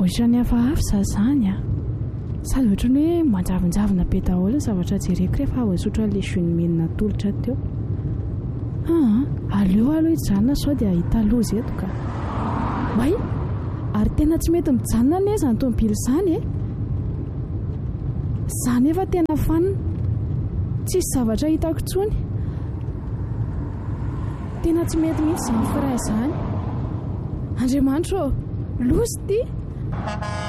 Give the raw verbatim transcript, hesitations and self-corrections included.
ohatrany hafahafa za zany a sady ohatrany hoe manjavonjavona be daholo ny zavatra jereko rehefa azotra an'ilay junomenina tolotra teo. Ah, aleo aloha hijanona sao dia ahita loza eto ka. Way, ary tena tsy mety mijanona anie izany tomobil izany e. Izany efa tena fanina. Tsisy zavatra hitako intsony. Tena tsy mety mihitsy izany firay izany. Andriamanitra ô, loza ity.